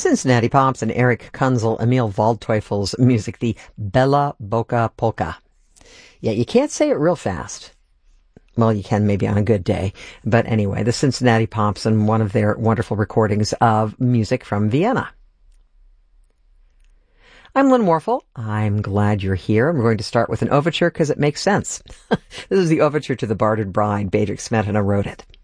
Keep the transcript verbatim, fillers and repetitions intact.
Cincinnati Pops and Eric Kunzel, Emil Waldteufel's music, the Bella Bocca Polka. Yeah, you can't say it real fast. Well, you can maybe on a good day. But anyway, the Cincinnati Pops and one of their wonderful recordings of music from Vienna. I'm Lynn Warfel. I'm glad you're here. I'm going to start with an overture because it makes sense. This is the overture to The Bartered Bride. Bedřich Smetana wrote it.